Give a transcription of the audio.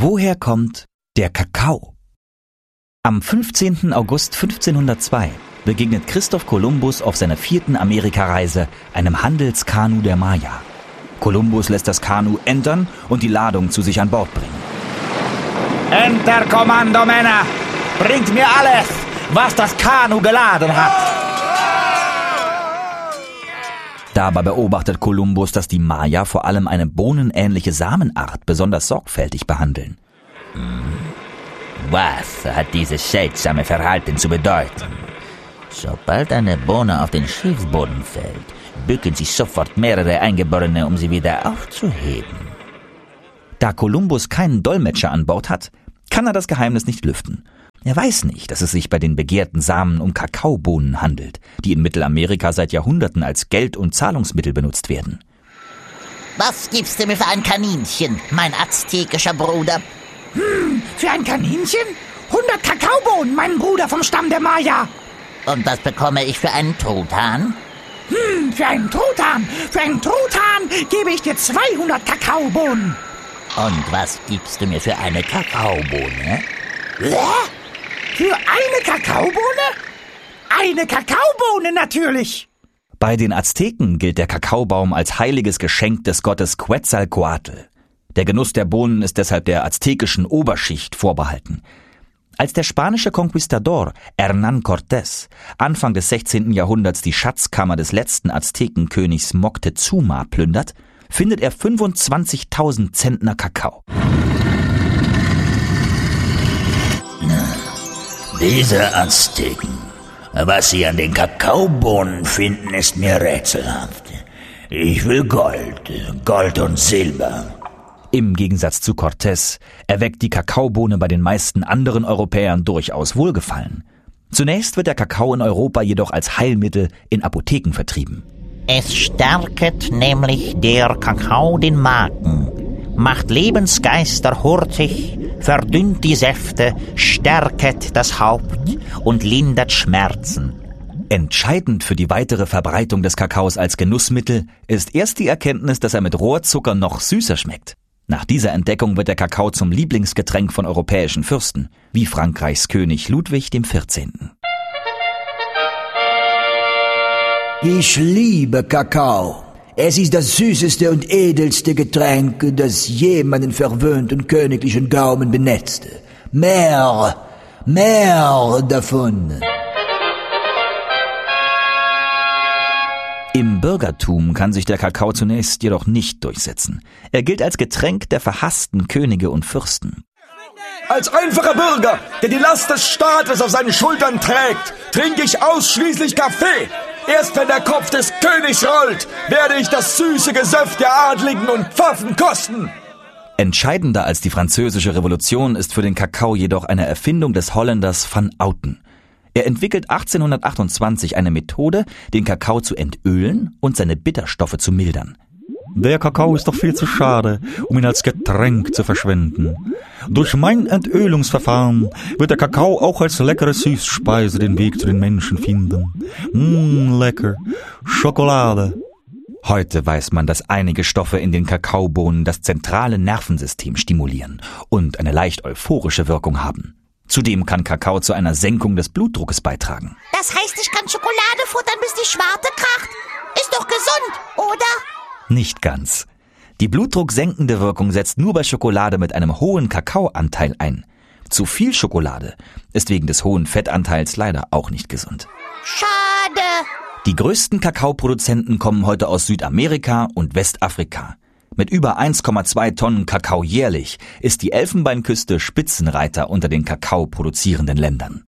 Woher kommt der Kakao? Am 15. August 1502 begegnet Christoph Kolumbus auf seiner 4. Amerikareise einem Handelskanu der Maya. Kolumbus lässt das Kanu entern und die Ladung zu sich an Bord bringen. Enter, Kommando, Männer! Bringt mir alles, was das Kanu geladen hat! Dabei beobachtet Kolumbus, dass die Maya vor allem eine bohnenähnliche Samenart besonders sorgfältig behandeln. Was hat dieses seltsame Verhalten zu bedeuten? Sobald eine Bohne auf den Schiffsboden fällt, bücken sich sofort mehrere Eingeborene, um sie wieder aufzuheben. Da Kolumbus keinen Dolmetscher an Bord hat, kann er das Geheimnis nicht lüften. Er weiß nicht, dass es sich bei den begehrten Samen um Kakaobohnen handelt, die in Mittelamerika seit Jahrhunderten als Geld- und Zahlungsmittel benutzt werden. Was gibst du mir für ein Kaninchen, mein aztekischer Bruder? Für ein Kaninchen? 100 Kakaobohnen, mein Bruder vom Stamm der Maya. Und was bekomme ich für einen Truthahn? Für einen Truthahn gebe ich dir 200 Kakaobohnen. Und was gibst du mir für eine Kakaobohne? Für eine Kakaobohne? Eine Kakaobohne natürlich. Bei den Azteken gilt der Kakaobaum als heiliges Geschenk des Gottes Quetzalcoatl. Der Genuss der Bohnen ist deshalb der aztekischen Oberschicht vorbehalten. Als der spanische Konquistador Hernán Cortés Anfang des 16. Jahrhunderts die Schatzkammer des letzten Aztekenkönigs Moctezuma plündert, findet er 25.000 Zentner Kakao. Diese Azteken, was sie an den Kakaobohnen finden, ist mir rätselhaft. Ich will Gold und Silber. Im Gegensatz zu Cortés erweckt die Kakaobohne bei den meisten anderen Europäern durchaus Wohlgefallen. Zunächst wird der Kakao in Europa jedoch als Heilmittel in Apotheken vertrieben. Es stärket nämlich der Kakao den Magen, macht Lebensgeister hurtig, verdünnt die Säfte, stärket das Haupt und lindert Schmerzen. Entscheidend für die weitere Verbreitung des Kakaos als Genussmittel ist erst die Erkenntnis, dass er mit Rohrzucker noch süßer schmeckt. Nach dieser Entdeckung wird der Kakao zum Lieblingsgetränk von europäischen Fürsten, wie Frankreichs König Ludwig XIV. Ich liebe Kakao. Es ist das süßeste und edelste Getränk, das je meinen verwöhnten königlichen Gaumen benetzte. Mehr davon. Im Bürgertum kann sich der Kakao zunächst jedoch nicht durchsetzen. Er gilt als Getränk der verhassten Könige und Fürsten. Als einfacher Bürger, der die Last des Staates auf seinen Schultern trägt, trinke ich ausschließlich Kaffee. Erst wenn der Kopf des Königs rollt, werde ich das süße Gesöff der Adligen und Pfaffen kosten. Entscheidender als die französische Revolution ist für den Kakao jedoch eine Erfindung des Holländers Van Outen. Er entwickelt 1828 eine Methode, den Kakao zu entölen und seine Bitterstoffe zu mildern. Der Kakao ist doch viel zu schade, um ihn als Getränk zu verschwenden. Durch mein Entölungsverfahren wird der Kakao auch als leckere Süßspeise den Weg zu den Menschen finden. Lecker. Schokolade. Heute weiß man, dass einige Stoffe in den Kakaobohnen das zentrale Nervensystem stimulieren und eine leicht euphorische Wirkung haben. Zudem kann Kakao zu einer Senkung des Blutdruckes beitragen. Das heißt, ich kann Schokolade futtern, bis die Schwarte kracht? Ist doch gesund, oder? Nicht ganz. Die blutdrucksenkende Wirkung setzt nur bei Schokolade mit einem hohen Kakaoanteil ein. Zu viel Schokolade ist wegen des hohen Fettanteils leider auch nicht gesund. Schade. Die größten Kakaoproduzenten kommen heute aus Südamerika und Westafrika. Mit über 1,2 Tonnen Kakao jährlich ist die Elfenbeinküste Spitzenreiter unter den Kakao produzierenden Ländern.